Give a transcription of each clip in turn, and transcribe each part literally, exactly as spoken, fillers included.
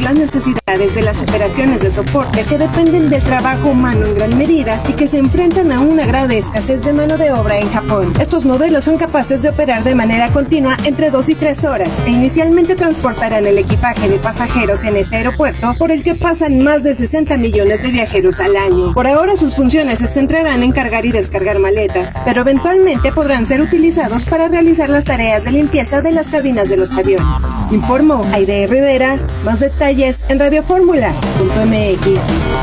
las necesidades de las operaciones de soporte que dependen del trabajo humano en gran medida y que se enfrentan a una grave escasez de mano de obra en Japón. Estos modelos son capaces de operar de manera continua entre dos y tres horas e inicialmente transportarán el equipaje de pasajeros en este aeropuerto por el que pasan más de sesenta millones de viajeros al año. Por ahora sus funciones se centrarán en cargar y descargar maletas, pero eventualmente podrán ser utilizados para realizar las tareas de limpieza de las cabinas de los aviones. Informó Aide Rivera. Más detalles en radioformula punto m x.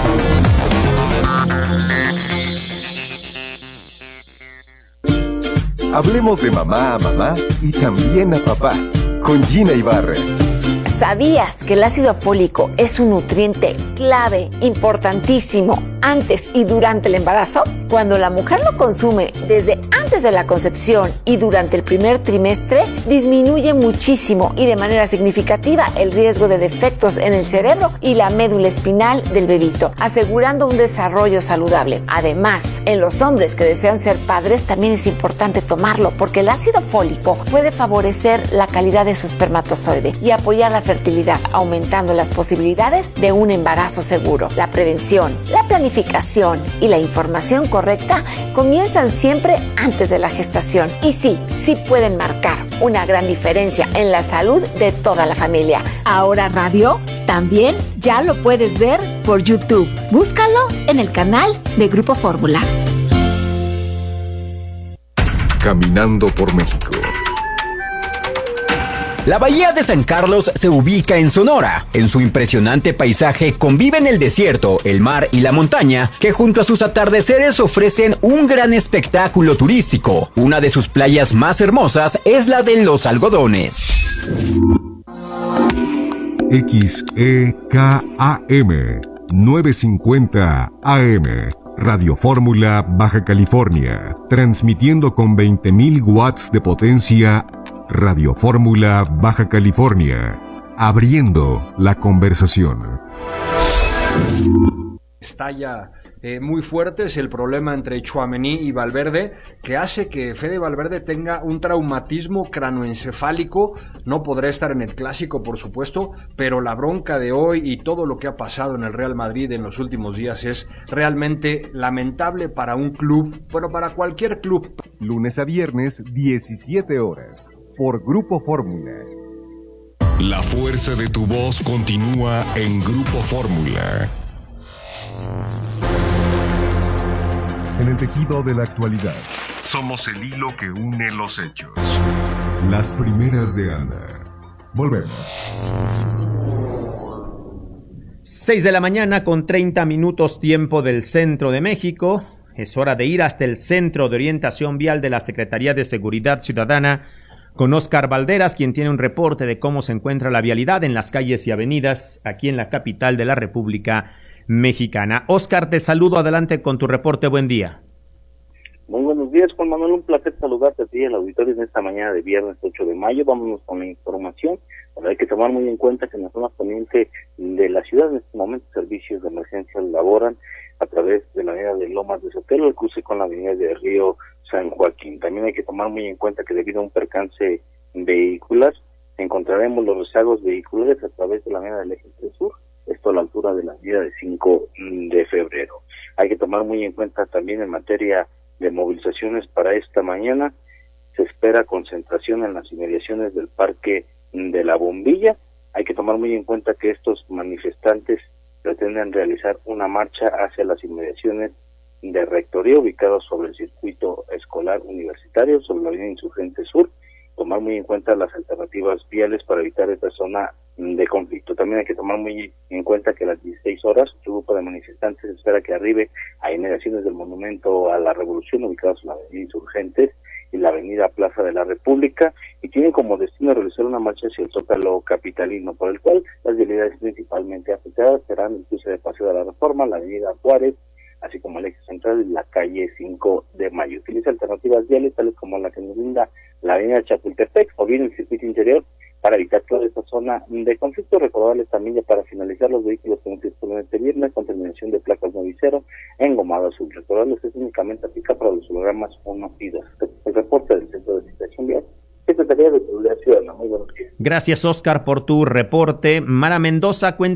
Hablemos de mamá a mamá y también a papá, con Gina Ibarra. ¿Sabías que el ácido fólico es un nutriente clave, importantísimo, antes y durante el embarazo? Cuando la mujer lo consume desde antes de la concepción y durante el primer trimestre, disminuye muchísimo y de manera significativa el riesgo de defectos en el cerebro y la médula espinal del bebito, asegurando un desarrollo saludable. Además, en los hombres que desean ser padres también es importante tomarlo porque el ácido fólico puede favorecer la calidad de su espermatozoide y apoyar la fertilidad, aumentando las posibilidades de un embarazo seguro. La prevención, la planificación y la información correcta comienzan siempre antes de la gestación. Y sí, sí pueden marcar una gran diferencia en la salud de toda la familia. Ahora Radio también ya lo puedes ver por YouTube. Búscalo en el canal de Grupo Fórmula. Caminando por México. La bahía de San Carlos se ubica en Sonora. En su impresionante paisaje conviven el desierto, el mar y la montaña, que junto a sus atardeceres ofrecen un gran espectáculo turístico. Una de sus playas más hermosas es la de Los Algodones. X E K A M novecientos cincuenta A M Radio Fórmula Baja California, transmitiendo con veinte mil watts de potencia. Radio Fórmula Baja California, abriendo la conversación. Estalla eh, muy fuerte es el problema entre Tchouaméni y Valverde, que hace que Fede Valverde tenga un traumatismo cranoencefálico. No podrá estar en el Clásico, por supuesto, pero la bronca de hoy y todo lo que ha pasado en el Real Madrid en los últimos días es realmente lamentable para un club, bueno, para cualquier club. Lunes a viernes, diecisiete horas, por Grupo Fórmula. La fuerza de tu voz continúa en Grupo Fórmula. En el tejido de la actualidad. Somos el hilo que une los hechos. Las primeras de Ana. Volvemos. seis de la mañana con treinta minutos tiempo del centro de México. Es hora de ir hasta el Centro de Orientación Vial de la Secretaría de Seguridad Ciudadana con Óscar Valderas, quien tiene un reporte de cómo se encuentra la vialidad en las calles y avenidas aquí en la capital de la República Mexicana. Óscar, te saludo, adelante con tu reporte, buen día. Muy buenos días, Juan Manuel, un placer saludarte a ti y al auditorio en esta mañana de viernes ocho de mayo. Vámonos con la información. Ahora hay que tomar muy en cuenta que en la zona poniente de la ciudad en este momento servicios de emergencia laboran a través de la avenida de Lomas de Sotelo, el cruce con la avenida de Río San Joaquín. También hay que tomar muy en cuenta que debido a un percance vehicular, encontraremos los rezagos vehiculares a través de la avenida del Eje tres Sur, esto a la altura de la avenida de cinco de febrero. Hay que tomar muy en cuenta también en materia de movilizaciones para esta mañana, se espera concentración en las inmediaciones del Parque de la Bombilla. Hay que tomar muy en cuenta que estos manifestantes pretenden realizar una marcha hacia las inmediaciones de Rectoría ubicados sobre el circuito escolar universitario, sobre la avenida Insurgente Sur. Tomar muy en cuenta las alternativas viales para evitar esta zona de conflicto. También hay que tomar muy en cuenta que a las dieciséis horas un grupo de manifestantes espera que arribe a inmediaciones del Monumento a la Revolución ubicados en la avenida Insurgentes y la avenida Plaza de la República, y tienen como destino realizar una marcha hacia el Zócalo capitalino, por el cual las vialidades principalmente afectadas serán el cruce de Paseo de la Reforma, la avenida Juárez, así como el eje central y la calle cinco de mayo. Utiliza alternativas viales tales como la que nos brinda la avenida Chapultepec o bien el circuito interior para evitar toda esta zona de conflicto. Recordarles también, ya para finalizar, los vehículos que no circulan este viernes con terminación de placas nueve y cero engomado azul. Recordarles que es únicamente aplica para los programas uno y dos. El reporte del Centro de Situación Vial, Secretaría de Seguridad Ciudadana. Muy buenos días. Gracias, Óscar, por tu reporte. Mara Mendoza, cuenta